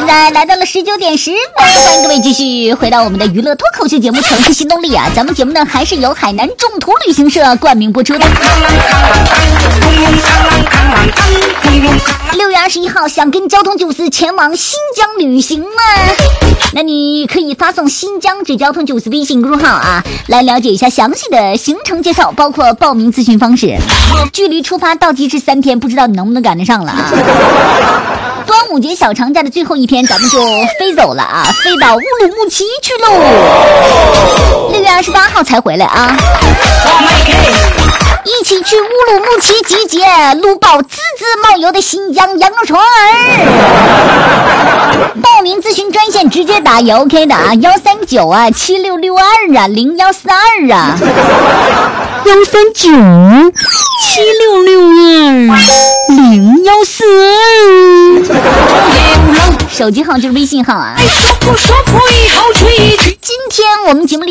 在来到了19点10分，欢迎各位继续回到我们的娱乐脱口秀节目《城市新动力》啊！咱们节目呢还是由海南众途旅行社冠名播出的。6月21号，想跟交通94前往新疆旅行吗？那你可以发送新疆至交通94微信公众号啊，来了解一下详细的行程介绍，包括报名咨询方式。距离出发倒计时3天，不知道你能不能赶得上了啊？端午节小长假的最后一天，咱们就飞走了啊，飞到乌鲁木齐去喽。6月28号才回来啊。一起去乌鲁木齐集结，撸爆滋滋冒油的新疆羊肉串儿。报名咨询专线直接打也 OK 的啊，139啊7662啊0142啊139 7662 0142，手机号就是微信号啊。今天我们节目里